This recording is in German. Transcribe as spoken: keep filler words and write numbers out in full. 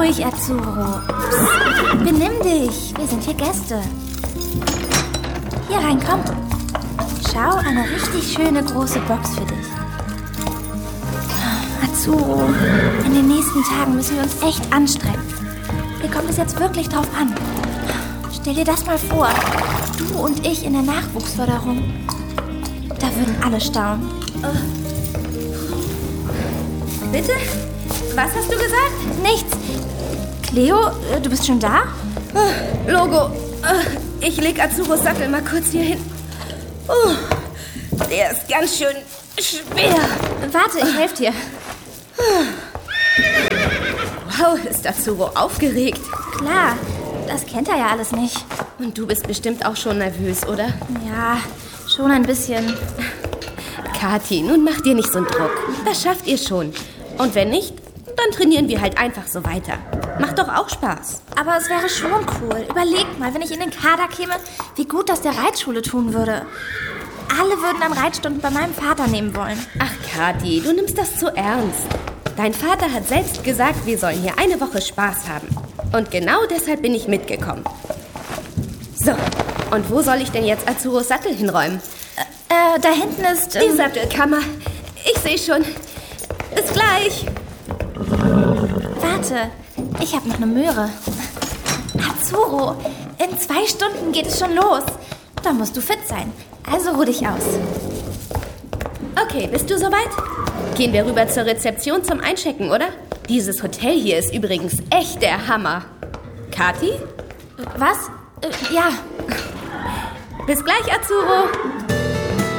ruhig, Azuro. Psst, benimm dich. Wir sind hier Gäste. Hier rein, komm. Schau, eine richtig schöne große Box für dich. Azuro, in den nächsten Tagen müssen wir uns echt anstrengen. Hier kommt es jetzt wirklich drauf an. Stell dir das mal vor. Du und ich in der Nachwuchsförderung. Da würden alle staunen. Bitte? Was hast du gesagt? Nichts. Cleo, du bist schon da? Logo, ich leg Azuros Sattel mal kurz hier hin. Oh, der ist ganz schön schwer. Warte, ich helfe dir. Wow, ist Azuro aufgeregt. Klar, das kennt er ja alles nicht. Und du bist bestimmt auch schon nervös, oder? Ja, schon ein bisschen. Kathi, nun mach dir nicht so einen Druck. Das schafft ihr schon. Und wenn nicht, dann trainieren wir halt einfach so weiter. Macht doch auch Spaß. Aber es wäre schon cool. Überleg mal, wenn ich in den Kader käme, wie gut das der Reitschule tun würde. Alle würden dann Reitstunden bei meinem Vater nehmen wollen. Ach, Kathi, du nimmst das zu ernst. Dein Vater hat selbst gesagt, wir sollen hier eine Woche Spaß haben. Und genau deshalb bin ich mitgekommen. So, und wo soll ich denn jetzt Azuros Sattel hinräumen? Äh, da hinten ist... Ähm, Die Sattelkammer. Ich sehe schon. Bis gleich. Warte, ich habe noch eine Möhre. Azuro, in zwei Stunden geht es schon los. Da musst du fit sein. Also ruh dich aus. Okay, bist du soweit? Gehen wir rüber zur Rezeption zum Einchecken, oder? Dieses Hotel hier ist übrigens echt der Hammer. Kathi? Was? Äh, ja. Bis gleich, Azuro.